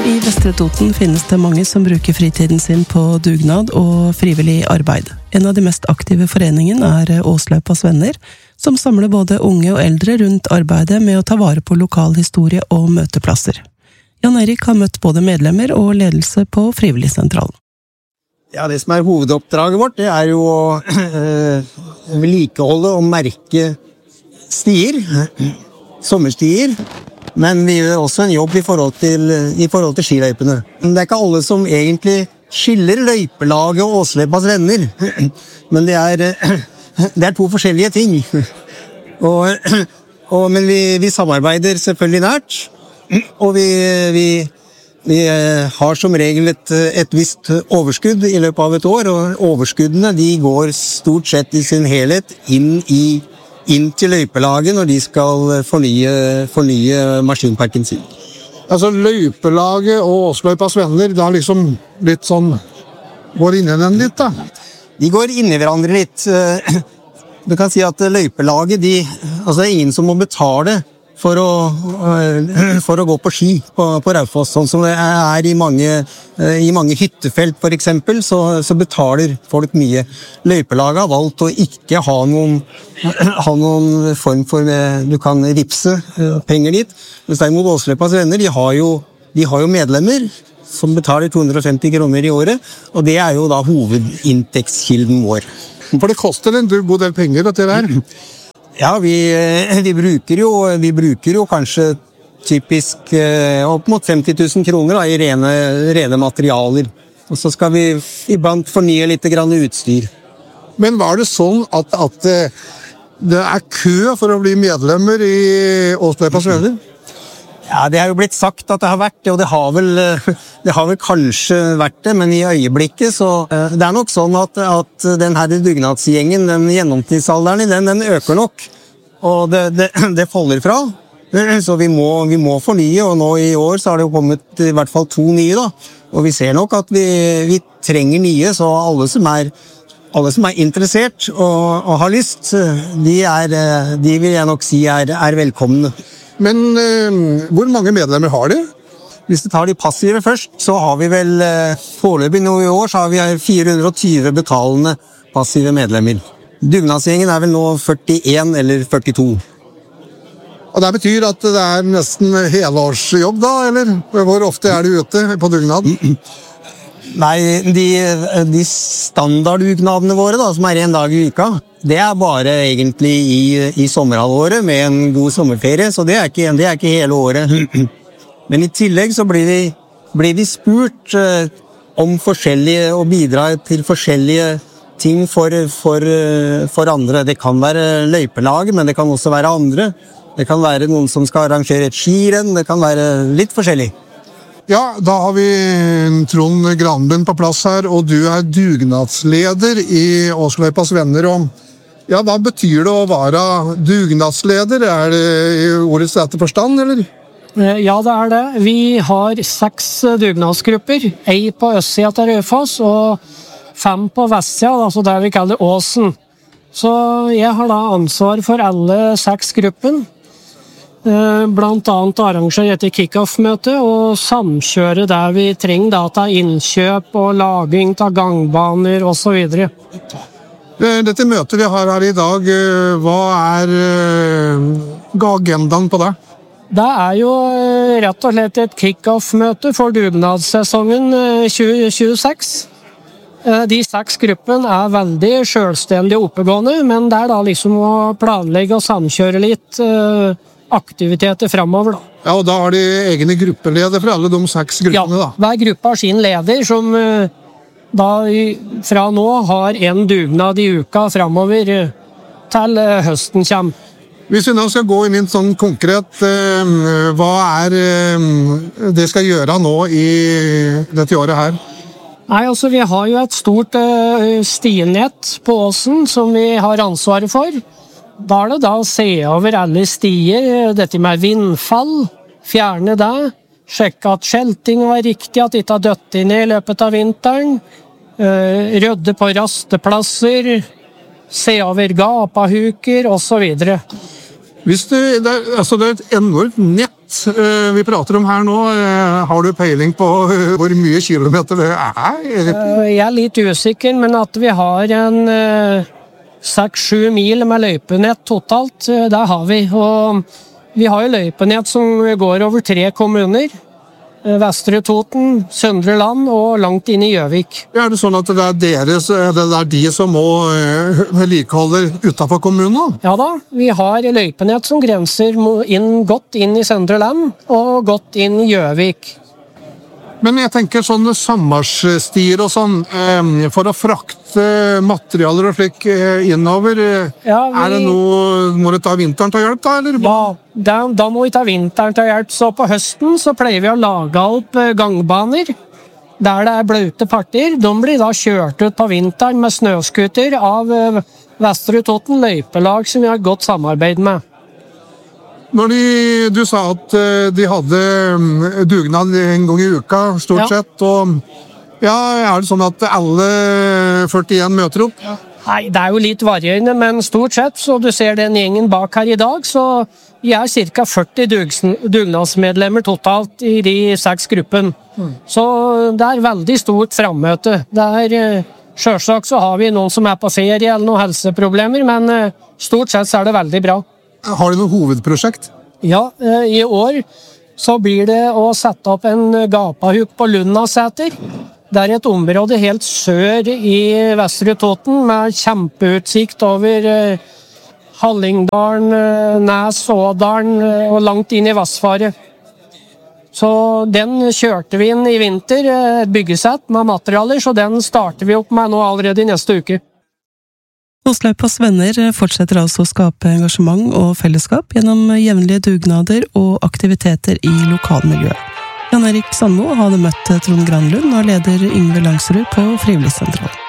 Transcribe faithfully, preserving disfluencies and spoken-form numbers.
I Vestre Toten finnes det mange som bruker fritiden sin på dugnad og frivillig arbeid. En av de mest aktive foreningen er Åsløypas venner, som samler både unge og eldre rundt arbeidet med å ta vare på lokal historie og møteplasser. Jan Erik har møtt både medlemmer og ledelse på Frivilligsentralen. Ja, det som er hovedoppdraget vårt, det er jo å øh, vedlikeholde og merke stier, sommerstier, men vi gjør også en jobb i forhold til, i forhold til skiløypene. Det er ikke alle som egentlig skiller løypelaget og Åsløypas venner, men det er, det er to forskjellige ting. Og, og, men vi, vi samarbeider selvfølgelig nært, og vi, vi, vi har som regel et, et visst overskudd i løpet av et år, og overskuddene de går stort sett i sin helhet inn i inn til løypelaget når de skal fornye, fornye maskinparken sin. Altså løypelaget og Åsløypas venner, det er liksom litt sånn, går inn i den litt da? De går inn i hverandre litt. Du kan si at løypelaget, de, altså det er ingen som må betale for å, for å gå på ski på, på Raufoss, sånn som det er i mange, i mange hyttefelt for eksempel, så, så betaler folk mye. Løypelaget har valgt å ikke ha noen, ha noen form for, du kan vipse penger dit, mens derimot Åsløypas venner, de har, jo, de har jo medlemmer som betaler to hundre og femti kroner i året, og det er jo da hovedinntektskilden vår. For det koster en god del penger, dette der. Ja, vi, vi, bruker jo, vi bruker jo kanskje typisk opp mot femti tusen kroner da, i rene, rene materialer. Og så skal vi iblant fornye litt grann utstyr. Men var det sånn at, at det er kø for å bli medlemmer i Åsløypas venner? Ja, det har jo blitt sagt at det har vært det, og det har vel, det har vel kanskje vært det, men i øyeblikket så det er nok sånn at, at den her dugnadsgjengen, den gjennomtidsalderen, den, den øker nok, og det, det, det faller fra. Så vi må, vi må fornye, og nå i år så har det jo kommet i hvert fall to nye da, og vi ser nok at vi, vi trenger nye, så alle som er, alle som er interessert og, og har lyst, de, er, de vil jeg nok si er, er velkomne. Men eh, hvor mange medlemmer har de? Hvis du tar de passive først, så har vi vel eh, foreløpig nå i år, så har vi fire hundre og tjue betalende passive medlemmer. Dugnadsgjengen er vel nå førtien eller førtito. Og det betyr at det er nesten helårsjobb da, eller? Hvor ofte er du ute på dugnad? Nei, de, de standarddugnadene våre da, som er en dag i uka, det er bare egentlig i, i sommerhalvåret med en god sommerferie, så det er ikke, det er ikke hele året. Men i tillegg så blir vi, blir vi spurt eh, om forskjellige, og bidra til forskjellige ting for, for, for andre. Det kan være løypelag, men det kan også være andre. Det kan være noen som skal arrangere et skirenn, det kan være litt forskjellig. Ja, da har vi Trond Granlund på plass her, og du er dugnadsleder i Åsløypas venner. Og ja, hva betyr det å være dugnadsleder? Er det i ordets rette forstand, eller? Ja, det er det. Vi har seks dugnadsgrupper, ei på østsida til Raufoss og fem på vestsida, altså det vi kaller Åsen. Så jeg har da ansvar for alle seks gruppen. Blant annet arrangere etter kick-off-møte og samkjøre der vi trenger data, innkjøp og laging av gangbaner og så videre. Dette møtet vi har her i dag, hva er agendaen på det? Det er jo rett og slett et kick-off-møte for dugnadssesongen tjue tjueseks. De seks gruppen er veldig selvstendige og oppegående, men det er da liksom å planlegge og samkjøre litt aktiviteter fremover da. Ja, og da har de egne gruppeleder for alle de seks gruppene da? Ja, hver gruppe har sin leder som da fra nå har en dugnad i uka fremover til høsten kommer. Hvis vi nå skal gå inn i en sånn konkret, hva er det skal gjøre nå i dette året her? Nei, altså vi har jo et stort stienett på Åsen som vi har ansvaret for. Da er det da å se over alle stier, dette med vindfall, fjerne det, sjekke at skjelting var riktig, at det ikke har dødt inn i løpet av vinteren, rydde på rasteplasser, se over gapahuker og så videre. Hvis det, det, er, altså det er et enormt nett vi prater om her nå, har du peiling på hvor mye kilometer det er? Jeg er litt usikker, men at vi har en seks-sju mil med løypenett totalt, det har vi. Og vi har jo løypenett som går over tre kommuner. Vestre Toten, Søndre Land og langt inn i Gjøvik. Er det sånn at det er, deres, det er de som må vedlikeholde utenfor kommunen? Ja da, vi har løypenett som grenser inn, godt inn i Søndre Land og godt inn i Gjøvik. Men jeg tenker sånne sammarsstier og sånn, for å frakte materialer og slik innover, ja, vi... er det noe, må du ta vinteren til hjelp da, eller? Ja, da, da må vi ta vinteren til hjelp, så på høsten så pleier vi å lage opp gangbaner, der det er bløte parter. De blir da kjørt ut på vinteren med snøskuter av Vestre Toten løypelag som vi har godt samarbeid med. Når de, du sa at de hadde dugnad en gang i uka, stort ja. sett, og ja, er det sånn at alle førtien møter opp? Ja. Nei, det er jo litt varierende, men stort sett, så du ser den gjengen bak her i dag, så vi er cirka førti dugnadsmedlemmer totalt i de seks gruppen. Mm. Så det er veldig stort fremmøte. Det er, selvsagt så har vi noen som er på ferie eller noen helseproblemer, men stort sett så er det veldig bra. Har du noe hovedprosjekt? Ja, i år så blir det å sette opp en gapahuk på Lundaseter. Det er et område helt sør i Vestre Toten med kjempeutsikt over Hallingdalen, Næs, Ådalen og langt inn i Vassfaret. Så den kjørte vi inn i vinter, et byggesett med materialer, så den starter vi opp med nå allerede i neste uke. Åslaupas venner fortsetter altså å skape engasjement og fellesskap gjennom jevnlige dugnader og aktiviteter i lokalmiljøet. Jan Erik Sandmo hadde møtt Trond Granlund og leder Yngve Langsrud på Frivilligsentralen.